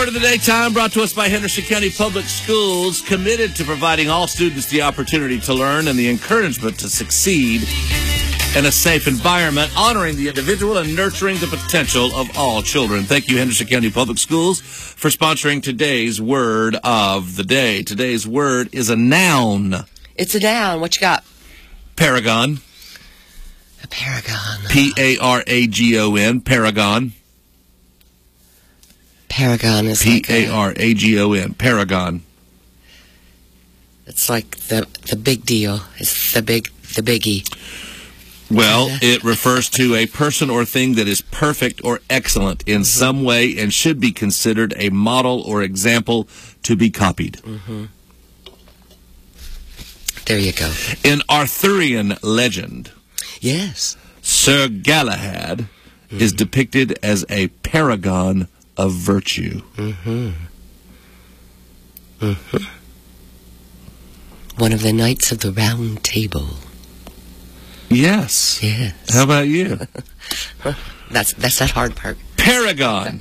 Word of the Day time brought to us by Henderson County Public Schools, committed to providing all students the opportunity to learn and the encouragement to succeed in a safe environment, honoring the individual and nurturing the potential of all children. Thank you, Henderson County Public Schools, for sponsoring today's Word of the Day. Today's word is a noun. It's a noun. What you got? Paragon. A paragon. P-A-R-A-G-O-N. Paragon. Paragon is P-A-R-A-G-O-N. Paragon. It's like the big deal. It's the biggie. Well, it refers to a person or thing that is perfect or excellent in some way and should be considered a model or example to be copied. There you go. In Arthurian legend, yes, Sir Galahad is depicted as a paragon of virtue. One of the knights of the Round Table. Yes. Yes. How about you? That's that hard part. Paragon.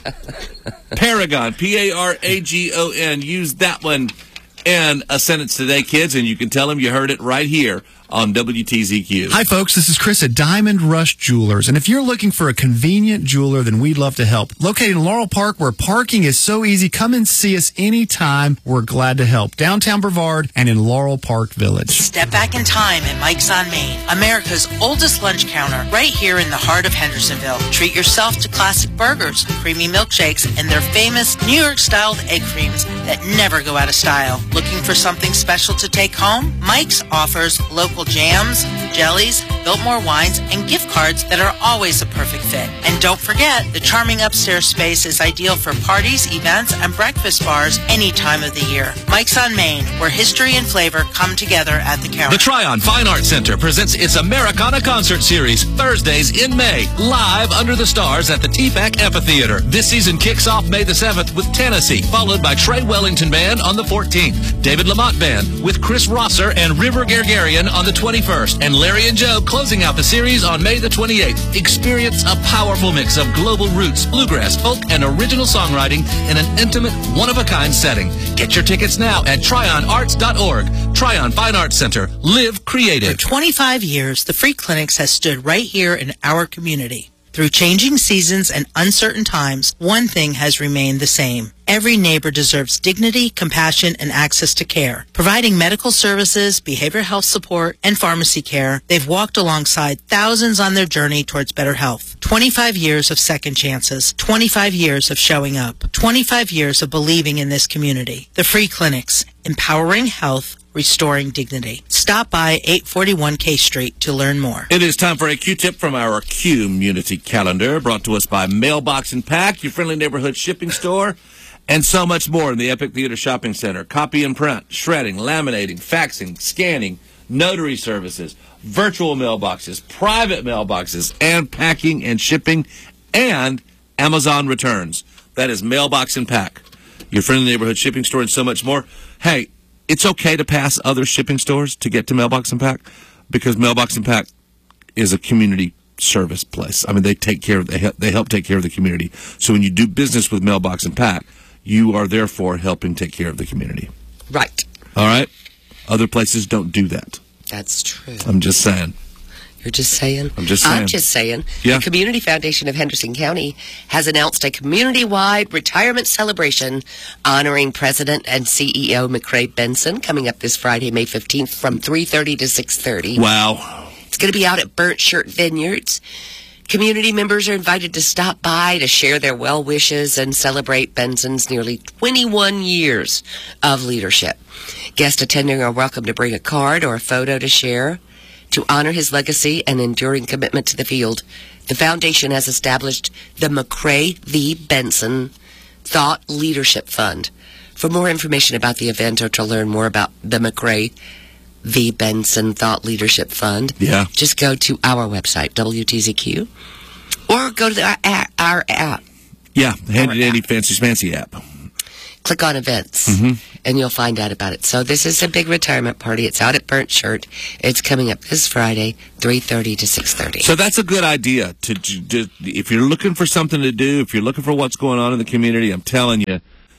Paragon. P-A-R-A-G-O-N. Use that one in a sentence today, kids, and you can tell them you heard it right here on WTZQ. Hi, folks. This is Chris at Diamond Rush Jewelers. And if you're looking for a convenient jeweler, then we'd love to help. Located in Laurel Park, where parking is so easy, come and see us anytime. We're glad to help. Downtown Brevard and in Laurel Park Village. Step back in time at Mike's on Main, America's oldest lunch counter, right here in the heart of Hendersonville. Treat yourself to classic burgers, creamy milkshakes, and their famous New York-styled egg creams that never go out of style. Looking for something special to take home? Mike's offers local jams, jellies, Biltmore wines, and gift cards that are always a perfect fit. And don't forget, the charming upstairs space is ideal for parties, events, and breakfast bars any time of the year. Mike's on Main, where history and flavor come together at the counter. The Tryon Fine Arts Center presents its Americana Concert Series, Thursdays in May, live under the stars at the TPAC Amphitheater. This season kicks off May the 7th with Tennessee, followed by Trey Wellington Band on the 14th, David Lamont Band with Chris Rosser and River Gargarian on the 21st, and Larry and Joe closing out the series on May the 28th. Experience a powerful mix of global roots, bluegrass, folk, and original songwriting in an intimate, one-of-a-kind setting. Get your tickets now at tryonarts.org. Tryon Fine Arts Center. Live creative. For 25 years, the Free Clinics has stood right here in our community. Through changing seasons and uncertain times, one thing has remained the same. Every neighbor deserves dignity, compassion, and access to care. Providing medical services, behavioral health support, and pharmacy care, they've walked alongside thousands on their journey towards better health. 25 years of second chances. 25 years of showing up. 25 years of believing in this community. The Free Clinics, empowering health, restoring dignity. Stop by 841 K Street to learn more. It is time for a Q-tip from our Community Calendar, brought to us by Mailbox and Pack, your friendly neighborhood shipping store, and so much more in the Epic Theater Shopping Center. Copy and print, shredding, laminating, faxing, scanning, notary services, virtual mailboxes, private mailboxes, and packing and shipping, and Amazon returns. That is Mailbox and Pack, your friendly neighborhood shipping store, and so much more. Hey, it's okay to pass other shipping stores to get to Mailbox and Pack, because Mailbox and Pack is a community service place. I mean, they help take care of the community. So when you do business with Mailbox and Pack, you are therefore helping take care of the community. Right. All right? Other places don't do that. That's true. I'm just saying. You're just saying? I'm just saying. I'm just saying. Yeah. The Community Foundation of Henderson County has announced a community-wide retirement celebration honoring President and CEO McCrae Benson coming up this Friday, May 15th from 3:30 to 6:30. Wow. It's going to be out at Burnt Shirt Vineyards. Community members are invited to stop by to share their well wishes and celebrate Benson's nearly 21 years of leadership. Guests attending are welcome to bring a card or a photo to share. To honor his legacy and enduring commitment to the field, the foundation has established the McCrae V. Benson Thought Leadership Fund. For more information about the event or to learn more about the McCrae V. Benson Thought Leadership Fund, just go to our website, WTZQ, or go to our app. Yeah, handy fancy app. Click on events, and you'll find out about it. So this is a big retirement party. It's out at Burnt Shirt. It's coming up this Friday, 3:30 to 6:30. So that's a good idea. If you're looking for something to do, if you're looking for what's going on in the community, I'm telling you,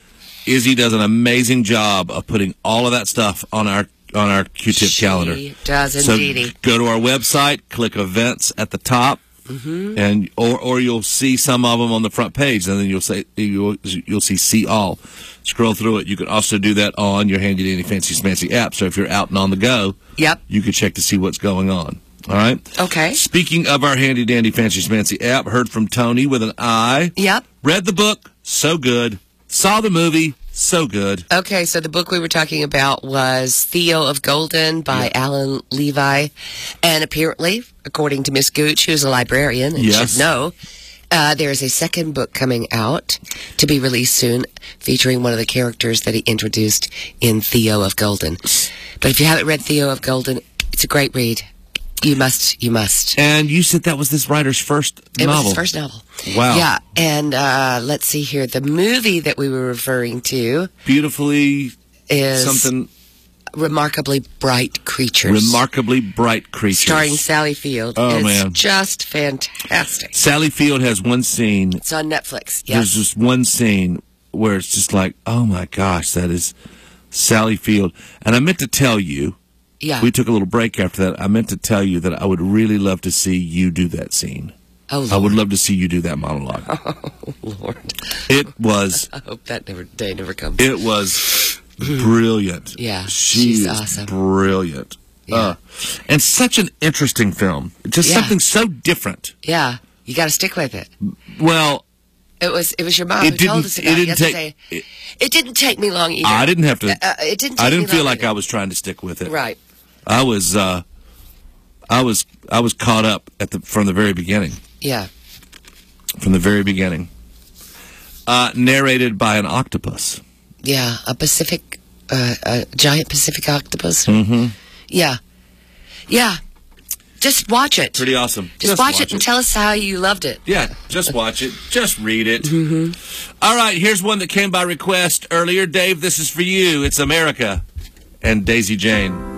Izzy does an amazing job of putting all of that stuff on our Q-Tip calendar. She does So indeedy. go to our website, click events at the top, and or you'll see some of them on the front page, and then you'll see all. Scroll through it. You can also do that on your handy dandy fancy smancy app. So if you're out and on the go, Yep. you can check to see what's going on. All right. Okay. Speaking of our handy dandy fancy smancy app, heard from Tony with an I. Yep. Read the book, so good. Saw the movie, so good. Okay, so the book we were talking about was Theo of Golden by Alan Levi. And apparently, according to Miss Gooch, who's a librarian and Yes. should know, there is a second book coming out to be released soon featuring one of the characters that he introduced in Theo of Golden. But if you haven't read Theo of Golden, it's a great read. You must. And you said that was this writer's first It novel. was his first novel. Wow. Yeah, and let's see here. The movie that we were referring to Beautifully is something. Remarkably Bright Creatures. Remarkably Bright Creatures. Starring Sally Field. Oh, it's man. just fantastic. Sally Field has one scene. It's on Netflix. Yeah. There's just one scene where it's just like, oh my gosh, that is Sally Field. And I meant to tell you, Yeah. we took a little break after that. I meant to tell you that I would really love to see you do that scene. Oh, Lord. I would love to see you do that monologue. Oh, Lord. It was, I hope that day never comes. it was brilliant. Yeah, She she's is awesome. brilliant. Yeah. And such an interesting film. Just Yeah. something so different. Yeah. You got to stick with it. Well, It was your mom It who told didn't- us it about it didn't yesterday. take- It didn't take me long either. I didn't have to. It didn't. Take I didn't me feel long like either. I was trying to stick with it. Right. I was caught up from the very beginning. Yeah. From the very beginning. Narrated by an octopus. Yeah. A giant Pacific octopus. Mm-hmm. Yeah. Yeah. Just watch it. Pretty awesome. Just watch it and tell us how you loved it. Yeah, just watch it. Just read it. Mm-hmm. All right, here's one that came by request earlier. Dave, this is for you. It's America and Daisy Jane.